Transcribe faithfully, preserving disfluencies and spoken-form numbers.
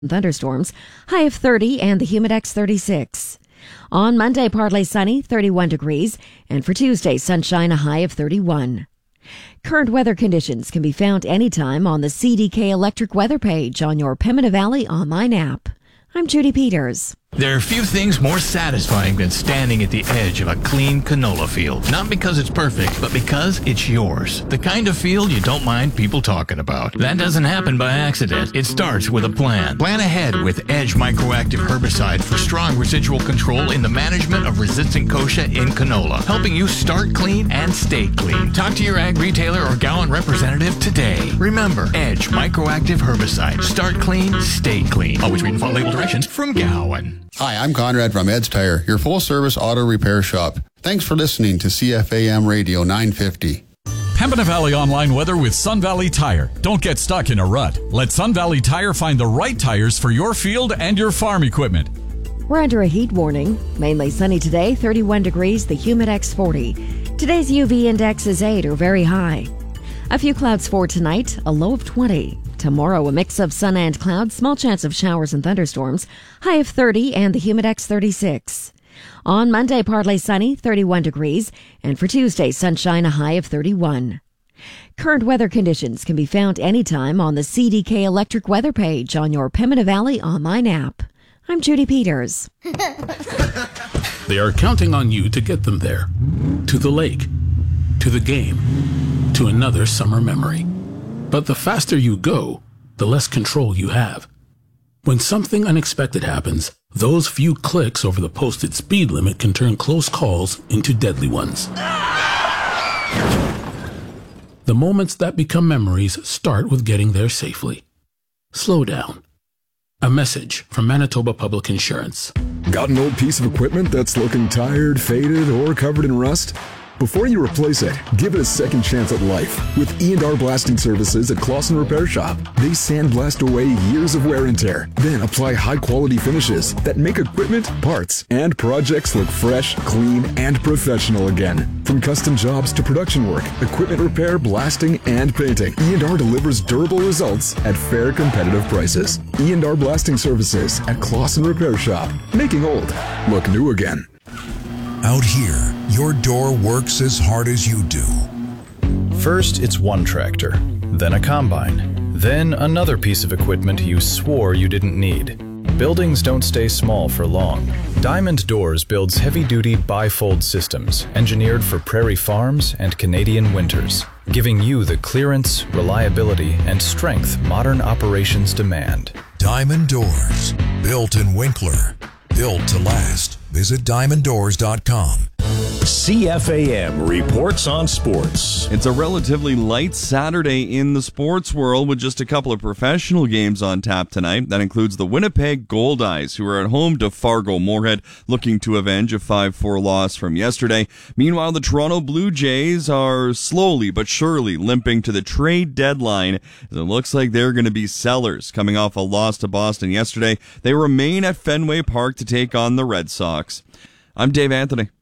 Thunderstorms, high of thirty, and the Humidex thirty-six. On Monday, partly sunny, thirty-one degrees, and for Tuesday, sunshine, a high of thirty-one. Current weather conditions can be found anytime on the C D K Electric Weather page on your Pembina Valley online app. I'm Judy Peters. There are few things more satisfying than standing at the edge of a clean canola field. Not because it's perfect, but because it's yours. The kind of field you don't mind people talking about. That doesn't happen by accident. It starts with a plan. Plan ahead with Edge Microactive Herbicide for strong residual control in the management of resistant kochia in canola, helping you start clean and stay clean. Talk to your ag retailer or Gowan representative today. Remember, Edge Microactive Herbicide. Start clean, stay clean. Always read and follow label directions from Gowan. Hi, I'm Conrad from Ed's Tire, your full-service auto repair shop. Thanks for listening to C F A M Radio nine fifty. Pembina Valley online weather with Sun Valley Tire. Don't get stuck in a rut. Let Sun Valley Tire find the right tires for your field and your farm equipment. We're under a heat warning. Mainly sunny today, thirty-one degrees, the Humidex forty. Today's U V index is eight or very high. A few clouds for tonight, a low of twenty. Tomorrow, a mix of sun and clouds, small chance of showers and thunderstorms, high of thirty, and the Humidex thirty-six. On Monday, partly sunny, thirty-one degrees, and for Tuesday, sunshine, a high of thirty-one. Current weather conditions can be found anytime on the C D K Electric Weather page on your Pembina Valley online app. I'm Judy Peters. They are counting on you to get them there. To the lake. To the game. To another summer memory. But the faster you go, the less control you have. When something unexpected happens, those few clicks over the posted speed limit can turn close calls into deadly ones. The moments that become memories start with getting there safely. Slow down. A message from Manitoba Public Insurance. Got an old piece of equipment that's looking tired, faded, or covered in rust? Before you replace it, give it a second chance at life with E and R Blasting Services at Clausen Repair Shop. They sandblast away years of wear and tear, then apply high-quality finishes that make equipment, parts, and projects look fresh, clean, and professional again. From custom jobs to production work, equipment repair, blasting, and painting, E and R delivers durable results at fair, competitive prices. E and R Blasting Services at Clausen Repair Shop, making old look new again. Out here, your door works as hard as you do. First, it's one tractor, then a combine, then another piece of equipment you swore you didn't need. Buildings don't stay small for long. Diamond Doors builds heavy-duty bifold systems engineered for prairie farms and Canadian winters, giving you the clearance, reliability, and strength modern operations demand. Diamond Doors, built in Winkler, built to last. Visit diamond doors dot com. C F A M reports on sports. It's a relatively light Saturday in the sports world with just a couple of professional games on tap tonight. That includes the Winnipeg Goldeyes, who are at home to Fargo Moorhead, looking to avenge a five four loss from yesterday. Meanwhile, the Toronto Blue Jays are slowly but surely limping to the trade deadline, as it looks like they're going to be sellers. Coming off a loss to Boston yesterday, they remain at Fenway Park to take on the Red Sox. I'm Dave Anthony.